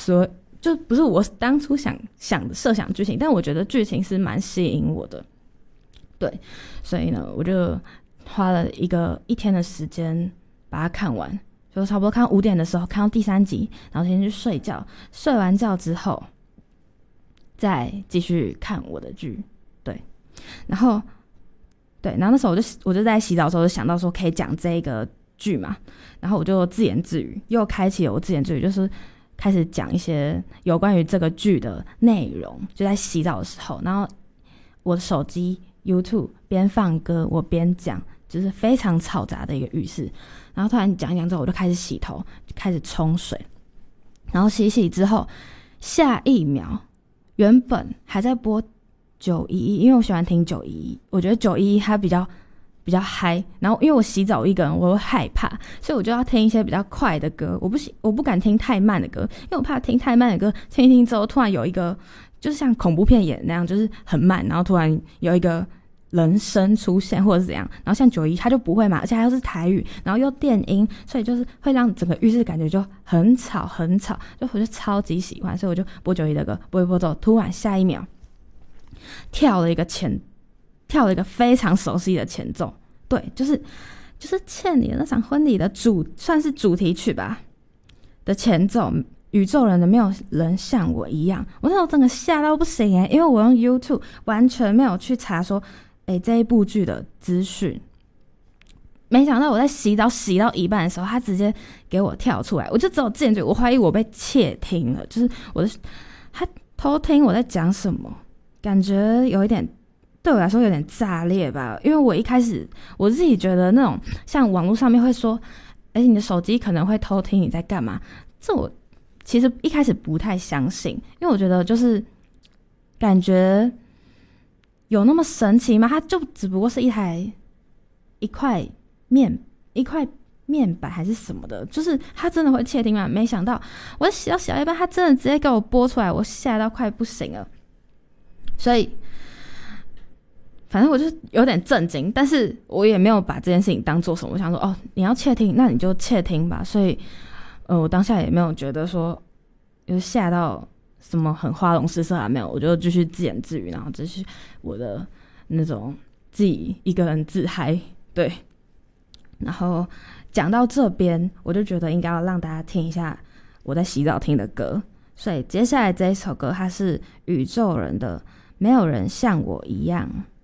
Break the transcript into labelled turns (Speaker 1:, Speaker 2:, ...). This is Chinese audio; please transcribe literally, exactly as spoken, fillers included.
Speaker 1: 所就不是我当初想想的设想剧情，但我觉得剧情是蛮吸引我的。对，所以呢，我就花了一个一天的时间把它看完，就差不多看五点的时候看到第三集，然后先去睡觉，睡完觉之后再继续看我的剧。对，然后对，然后那时候我就我就在洗澡的时候就想到说可以讲这个剧嘛，然后我就自言自语，又开启了我自言自语，就是开始讲一些有关于这个剧的内容，就在洗澡的时候，然后我的手机 YouTube 边放歌我边讲，就是非常嘈杂的一个浴室。然后突然讲一讲之后，我就开始洗头，就开始冲水，然后洗洗之后，下一秒原本还在播九一一，因为我喜欢听九一一，我觉得九一一它比较比较嗨，然后因为我洗澡一个人我会害怕，所以我就要听一些比较快的歌，我不我不敢听太慢的歌，因为我怕听太慢的歌，听一听之后突然有一个就是像恐怖片演那样，就是很慢，然后突然有一个人声出现或者是怎样，然后像九一它就不会嘛，而且还又是台语，然后又电音，所以就是会让整个浴室感觉就很吵很吵，就我就超级喜欢，所以我就播九一的歌，播一播之后，突然下一秒跳了一个前跳了一个非常熟悉的前奏，对，就是就是倩你的那场婚礼的主算是主题曲吧的前奏，宇宙人的没有人像我一样。我那时候真的吓到不行耶，因为我用 YouTube 完全没有去查说诶这一部剧的资讯，没想到我在洗澡洗到一半的时候，他直接给我跳出来，我就只有自言自语，我怀疑我被窃听了，就是我的他偷听我在讲什么，感觉有一点对我来说有点炸裂吧。因为我一开始我自己觉得那种像网络上面会说哎，你的手机可能会偷听你在干嘛，这我其实一开始不太相信，因为我觉得就是感觉有那么神奇吗？它就只不过是一台一块面一块面板还是什么的，就是它真的会窃听吗？没想到我洗到洗到一半，它真的直接给我播出来，我吓到快不行了。所以反正我就有点震惊，但是我也没有把这件事情当做什么，我想说哦，你要窃听那你就窃听吧。所以呃，我当下也没有觉得说有吓到什么很花容失色啊，没有，我就继续自言自语，然后继续我的那种自己一个人自嗨。对，然后讲到这边，我就觉得应该要让大家听一下我在洗澡听的歌，所以接下来这一首歌它是宇宙人的没有人像我一样。